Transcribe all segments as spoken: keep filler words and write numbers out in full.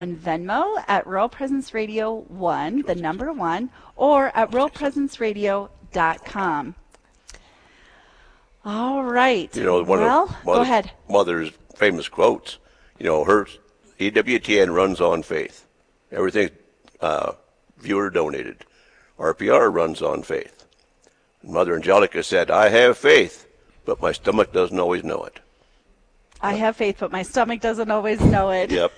on Venmo at Real Presence Radio one, the number one, or at real presence radio dot com. All right. You know, one well, of go Mother, ahead. Mother's famous quotes, you know, her E W T N runs on faith. Everything uh, viewer donated. R P R runs on faith. Mother Angelica said, I have faith, but my stomach doesn't always know it. I have faith, but my stomach doesn't always know it. Yep.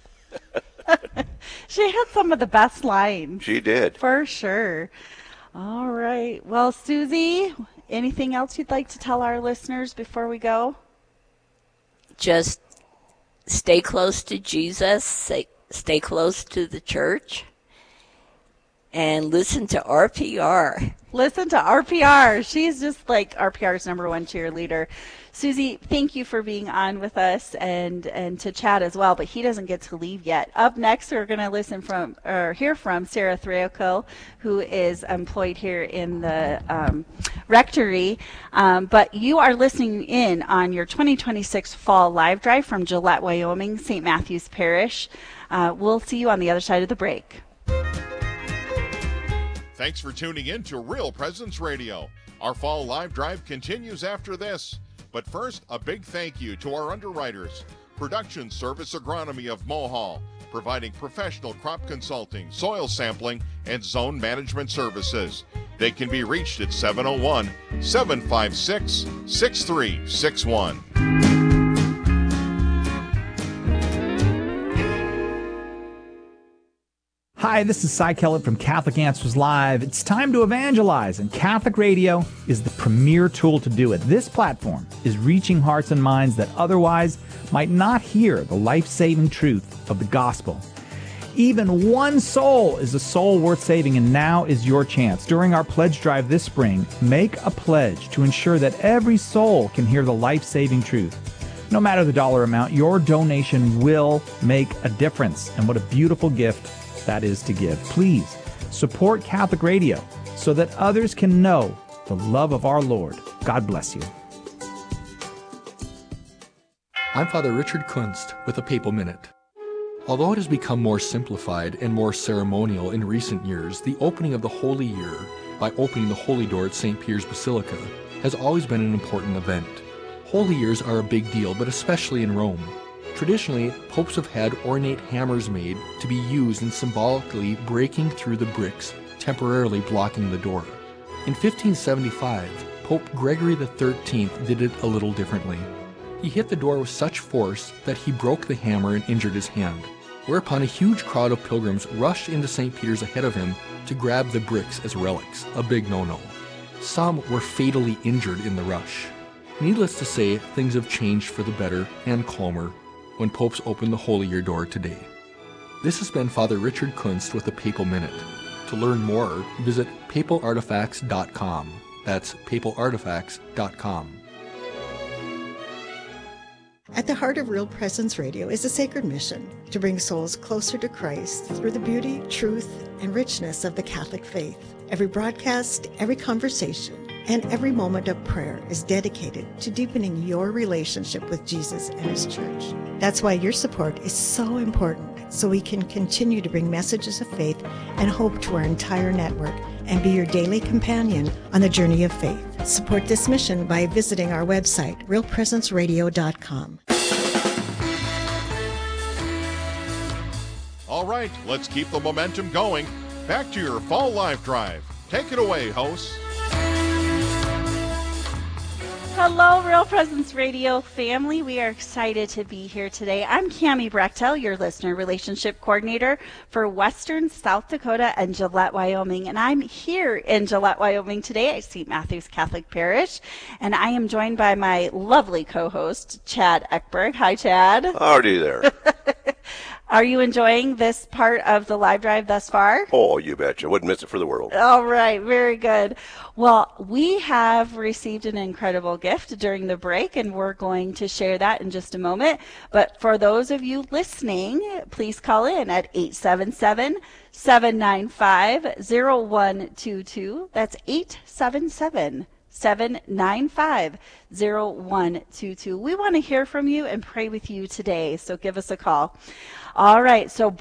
She had some of the best lines. She did. For sure. All right. Well, Susie, anything else you'd like to tell our listeners before we go? Just stay close to Jesus, stay, stay close to the church, and listen to R P R. Listen to R P R. She's just like R P R's number one cheerleader. Susie, thank you for being on with us and, and to Chad as well, but he doesn't get to leave yet. Up next, we're going to listen from or hear from Sarah Thrayoko, who is employed here in the um, rectory. Um, but you are listening in on your twenty twenty-six Fall Live Drive from Gillette, Wyoming, Saint Matthews Parish. Uh, we'll see you on the other side of the break. Thanks for tuning in to Real Presence Radio. Our Fall Live Drive continues after this. But first, a big thank you to our underwriters. Production Service Agronomy of Mohall, providing professional crop consulting, soil sampling, and zone management services. They can be reached at seven oh one, seven five six, six three six one. Hi, this is Cy Kellett from Catholic Answers Live. It's time to evangelize, and Catholic Radio is the premier tool to do it. This platform is reaching hearts and minds that otherwise might not hear the life-saving truth of the gospel. Even one soul is a soul worth saving, and now is your chance. During our pledge drive this spring, make a pledge to ensure that every soul can hear the life-saving truth. No matter the dollar amount, your donation will make a difference, and what a beautiful gift that is to give. Please support Catholic Radio so that others can know the love of our Lord. God bless you. I'm Father Richard Kunst with a Papal Minute. Although it has become more simplified and more ceremonial in recent years, the opening of the Holy Year by opening the Holy Door at Saint Peter's Basilica has always been an important event. Holy Years are a big deal, but especially in Rome. Traditionally, popes have had ornate hammers made to be used in symbolically breaking through the bricks, temporarily blocking the door. In fifteen seventy-five, Pope Gregory the thirteenth did it a little differently. He hit the door with such force that he broke the hammer and injured his hand, whereupon a huge crowd of pilgrims rushed into Saint Peter's ahead of him to grab the bricks as relics, a big no-no. Some were fatally injured in the rush. Needless to say, things have changed for the better and calmer when popes open the Holy Year door today. This has been Father Richard Kunst with the Papal Minute. To learn more, visit papal artifacts dot com. That's papal artifacts dot com. At the heart of Real Presence Radio is a sacred mission to bring souls closer to Christ through the beauty, truth, and richness of the Catholic faith. Every broadcast, every conversation, and every moment of prayer is dedicated to deepening your relationship with Jesus and His church. That's why your support is so important, so we can continue to bring messages of faith and hope to our entire network and be your daily companion on the journey of faith. Support this mission by visiting our website, real presence radio dot com. All right, let's keep the momentum going. Back to your Fall Live Drive. Take it away, hosts. Hello, Real Presence Radio family. We are excited to be here today. I'm Cammie Brechtel, your listener relationship coordinator for Western South Dakota and Gillette, Wyoming. And I'm here in Gillette, Wyoming today at Saint Matthews Catholic Parish. And I am joined by my lovely co-host, Chad Eckberg. Hi, Chad. Howdy there. Are you enjoying this part of the live drive thus far? Oh, you betcha. Wouldn't miss it for the world. All right. Very good. Well, we have received an incredible gift during the break, and we're going to share that in just a moment. But for those of you listening, please call in at eight seven seven, seven nine five, zero one two two. That's eight seven seven, seven nine five, zero one two two. We want to hear from you and pray with you today, so give us a call. All right, so